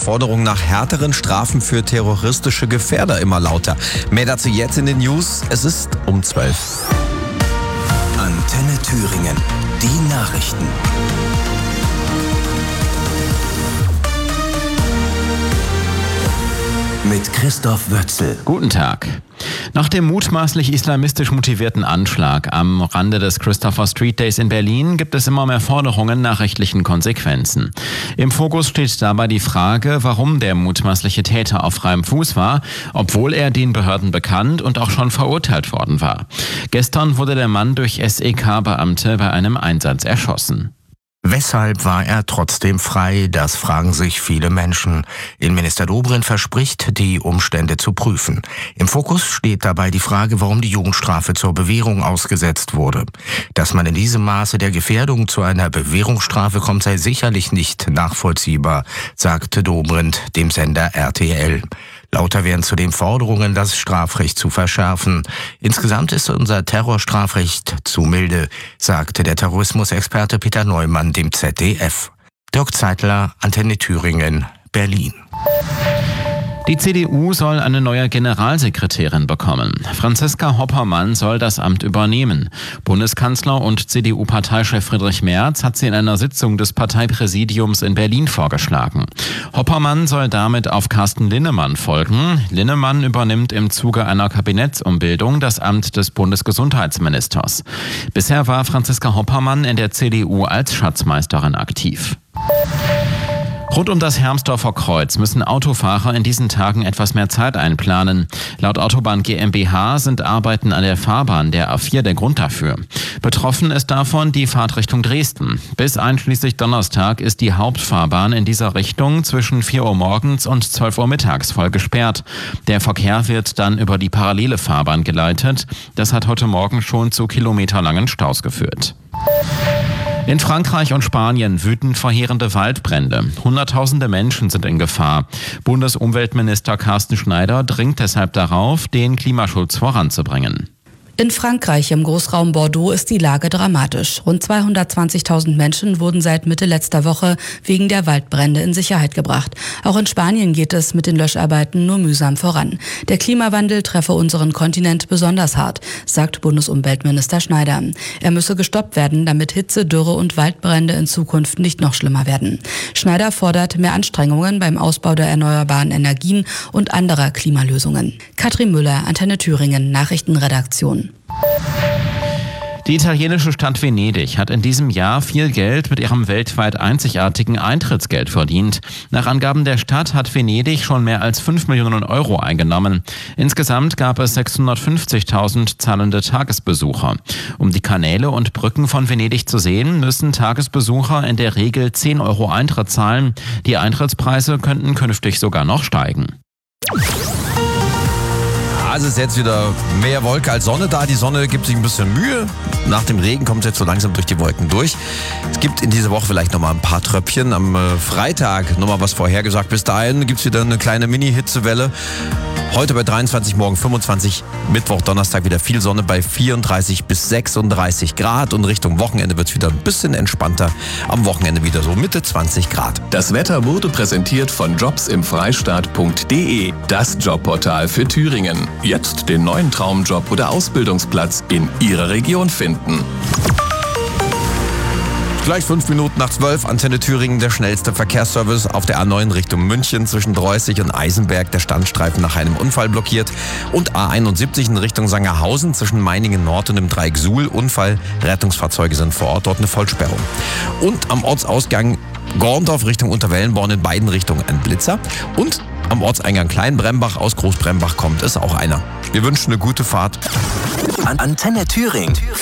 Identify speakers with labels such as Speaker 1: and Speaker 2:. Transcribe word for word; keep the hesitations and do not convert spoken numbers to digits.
Speaker 1: Forderungen nach härteren Strafen für terroristische Gefährder immer lauter. Mehr dazu jetzt in den News. Es ist um zwölf.
Speaker 2: Antenne Thüringen. Die Nachrichten. Mit Christoph Wötzel.
Speaker 3: Guten Tag. Nach dem mutmaßlich islamistisch motivierten Anschlag am Rande des Christopher Street Days in Berlin gibt es immer mehr Forderungen nach rechtlichen Konsequenzen. Im Fokus steht dabei die Frage, warum der mutmaßliche Täter auf freiem Fuß war, obwohl er den Behörden bekannt und auch schon verurteilt worden war. Gestern wurde der Mann durch S E K-Beamte bei einem Einsatz erschossen.
Speaker 4: Weshalb war er trotzdem frei? Das fragen sich viele Menschen. Innenminister Dobrindt verspricht, die Umstände zu prüfen. Im Fokus steht dabei die Frage, warum die Jugendstrafe zur Bewährung ausgesetzt wurde. Dass man in diesem Maße der Gefährdung zu einer Bewährungsstrafe kommt, sei sicherlich nicht nachvollziehbar, sagte Dobrindt dem Sender R T L. Lauter werden zudem Forderungen, das Strafrecht zu verschärfen. Insgesamt ist unser Terrorstrafrecht zu milde, sagte der Terrorismusexperte Peter Neumann dem Z D F. Dirk Zeitler, Antenne Thüringen, Berlin.
Speaker 3: Die C D U soll eine neue Generalsekretärin bekommen. Franziska Hoppermann soll das Amt übernehmen. Bundeskanzler und C D U-Parteichef Friedrich Merz hat sie in einer Sitzung des Parteipräsidiums in Berlin vorgeschlagen. Hoppermann soll damit auf Carsten Linnemann folgen. Linnemann übernimmt im Zuge einer Kabinettsumbildung das Amt des Bundesgesundheitsministers. Bisher war Franziska Hoppermann in der C D U als Schatzmeisterin aktiv. Rund um das Hermsdorfer Kreuz müssen Autofahrer in diesen Tagen etwas mehr Zeit einplanen. Laut Autobahn GmbH sind Arbeiten an der Fahrbahn der A vier der Grund dafür. Betroffen ist davon die Fahrtrichtung Dresden. Bis einschließlich Donnerstag ist die Hauptfahrbahn in dieser Richtung zwischen vier Uhr morgens und zwölf Uhr mittags voll gesperrt. Der Verkehr wird dann über die parallele Fahrbahn geleitet. Das hat heute Morgen schon zu kilometerlangen Staus geführt. In Frankreich und Spanien wüten verheerende Waldbrände. Hunderttausende Menschen sind in Gefahr. Bundesumweltminister Carsten Schneider dringt deshalb darauf, den Klimaschutz voranzubringen.
Speaker 5: In Frankreich im Großraum Bordeaux ist die Lage dramatisch. Rund zweihundertzwanzigtausend Menschen wurden seit Mitte letzter Woche wegen der Waldbrände in Sicherheit gebracht. Auch in Spanien geht es mit den Löscharbeiten nur mühsam voran. Der Klimawandel treffe unseren Kontinent besonders hart, sagt Bundesumweltminister Schneider. Er müsse gestoppt werden, damit Hitze, Dürre und Waldbrände in Zukunft nicht noch schlimmer werden. Schneider fordert mehr Anstrengungen beim Ausbau der erneuerbaren Energien und anderer Klimalösungen. Katrin Müller, Antenne Thüringen, Nachrichtenredaktion.
Speaker 3: Die italienische Stadt Venedig hat in diesem Jahr viel Geld mit ihrem weltweit einzigartigen Eintrittsgeld verdient. Nach Angaben der Stadt hat Venedig schon mehr als fünf Millionen Euro eingenommen. Insgesamt gab es sechshundertfünfzigtausend zahlende Tagesbesucher. Um die Kanäle und Brücken von Venedig zu sehen, müssen Tagesbesucher in der Regel zehn Euro Eintritt zahlen. Die Eintrittspreise könnten künftig sogar noch steigen.
Speaker 1: Es ist jetzt wieder mehr Wolke als Sonne da. Die Sonne gibt sich ein bisschen Mühe. Nach dem Regen kommt es jetzt so langsam durch die Wolken durch. Es gibt in dieser Woche vielleicht nochmal ein paar Tröpfchen. Am äh, Freitag nochmal was vorhergesagt. Bis dahin gibt es wieder eine kleine Mini-Hitzewelle. Heute bei dreiundzwanzig, morgen fünfundzwanzig, Mittwoch, Donnerstag wieder viel Sonne bei vierunddreißig bis sechsunddreißig Grad. Und Richtung Wochenende wird es wieder ein bisschen entspannter. Am Wochenende wieder so Mitte zwanzig Grad.
Speaker 2: Das Wetter wurde präsentiert von jobs im freistaat punkt de, das Jobportal für Thüringen. Jetzt den neuen Traumjob oder Ausbildungsplatz in Ihrer Region finden.
Speaker 1: Gleich fünf Minuten nach zwölf, Antenne Thüringen, der schnellste Verkehrsservice auf der A neun Richtung München zwischen Dreußig und Eisenberg. Der Standstreifen nach einem Unfall blockiert. Und A einundsiebzig in Richtung Sangerhausen zwischen Meiningen Nord und dem Dreieck Suhl. Unfall, Rettungsfahrzeuge sind vor Ort, dort eine Vollsperrung. Und am Ortsausgang Gorndorf Richtung Unterwellenborn in beiden Richtungen ein Blitzer. Und am Ortseingang Kleinbrembach aus Großbrembach kommt es auch einer. Wir wünschen eine gute Fahrt.
Speaker 2: Antenne Thüringen.